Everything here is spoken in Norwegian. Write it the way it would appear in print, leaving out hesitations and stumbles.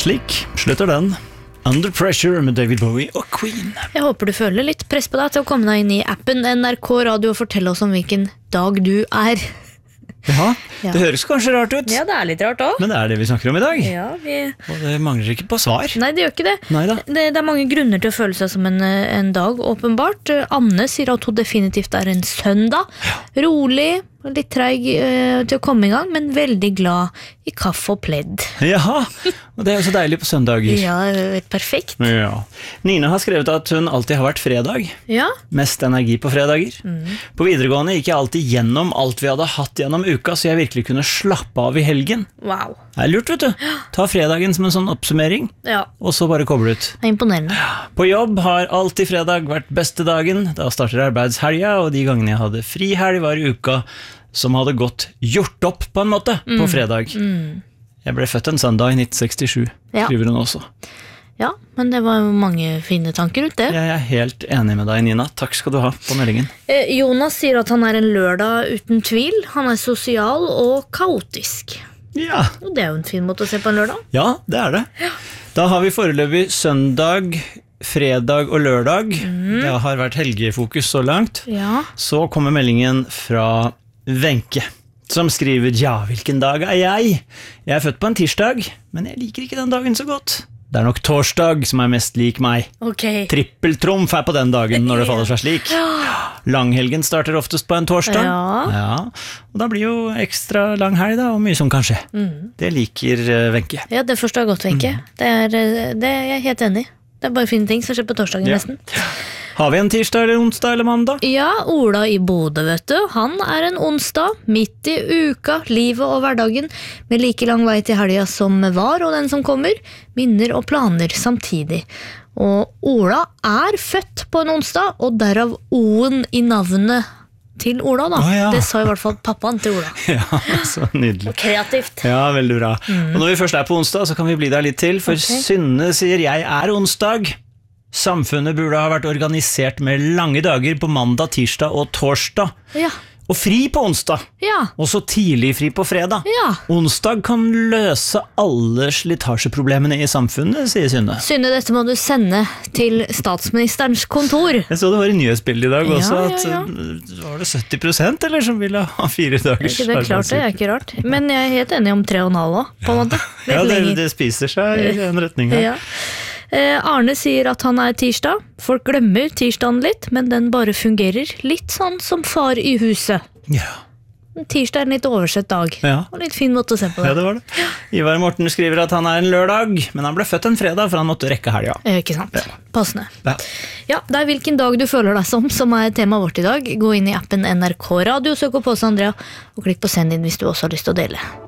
Slik slutter den. Under Pressure med David Bowie og Queen. Jeg håper du føler litt press på deg til å komme deg inn i appen NRK Radio og fortelle oss om hvilken dag du er. Ja, det høres kanskje rart ut. Ja, det er litt rart også. Men det er det vi snakker om i dag. Ja, Og det mangler ikke på svar. Nei, det gjør ikke det. Neida. Det er mange grunner til å føle seg som en dag, åpenbart. Anne sier at hun definitivt er en søndag. Rolig, litt treig til å komme i gang, men veldig glad i kaffe og pledd. Jaha, og det er jo så deilig på søndager. Ja, perfekt. Ja. Nina har skrevet at hun alltid har vært fredag. Ja. Mest energi på fredager. På videregående gikk jeg alltid gjennom alt vi hadde hatt gjennom uka, så jeg virkelig kunne slappe av i helgen. Wow. Det er lurt, vet du. Ta fredagen som en sånn oppsummering, Ja, og så bare koble ut. det er imponerende. På jobb har alltid fredag vært beste dagen. Da starter arbeidshelga, og de gangene jeg hadde fri helg var i uka som hadde gått gjort opp på en måte på fredag. Jeg ble født en søndag i 1967, Ja. skriver hun også. Ja, men det var jo mange fine tanker ut det. Jeg er helt enig med deg, Nina. Takk skal du ha på meldingen. Jonas sier at han er en lørdag uten tvil. Han er sosial og kaotisk. Ja, Og det er jo en fin måte å se på en lørdag. ja det er det. Da har vi foreløpig søndag, fredag og lørdag. Det har vært helgefokus så langt. Ja. Så kommer meldingen fra Wenche, som skriver: ja, hvilken dag er jeg? Jeg er født på en tirsdag, men jeg liker ikke den dagen så godt. Det er nok torsdag som er mest lik meg. Ok. Trippeltromf er på den dagen når det faller seg slik. Langhelgen starter oftest på en torsdag. Ja. Og da blir jo ekstra lang helg da, og mye som kan skje. Det liker Wenche. Ja, det forstår jeg godt, Wenche. Det er jeg helt enig i. Det er bare fine ting som skjer på torsdagen Ja. nesten. Har vi en tirsdag eller onsdag eller mandag? Ja, Ola i Bodø, vet du. Han er en onsdag, midt i uka, livet og hverdagen, med like lang vei til helga som var og den som kommer, minner og planer samtidig. Og Ola er født på en onsdag, og derav O-en i navnet til Ola da. Å, ja. Det sa i hvert fall pappaen til Ola. Ja, så nydelig. Kreativt. Ja, veldig bra. Og når vi først er på onsdag, så kan vi bli der litt til, for Synne sier: jeg er onsdag. Samfunnet burde ha vært organisert med lange dager på mandag, tirsdag og torsdag. Ja, Og fri på onsdag, ja, og så tidlig fri på fredag. ja. Onsdag kan løse alle slitasjeproblemene i samfunnet, sier Synne. Synne, dette må du sende til statsministerens kontor. Jeg så det var i nyhetsbildet i dag Ja, også, ja, at ja. var det 70% eller som ville ha 4 dagers Ikke det klart, det er ikke rart. Men jeg er helt enig om 3,5 også, på en måte. Litt Ja, lenger. det spiser seg i en retning her. Ja. Arne sier at han er tirsdag. Folk glemmer tirsdagen litt, men den bare fungerer litt sånn som far i huset. Ja. Tirsdag er en litt oversett dag. Ja. Og litt fin måte å se på Ja, det. det var det. Ivar Morten skriver at han er en lørdag, men han ble født en fredag, for han måtte rekke helga. Ikke sant? Passende. Ja. Ja, det er hvilken dag du føler deg som er temaet vårt i dag. Gå inn i appen NRK Radio, søk opp oss, Andrea, og klikk på send inn hvis du også har lyst til å dele.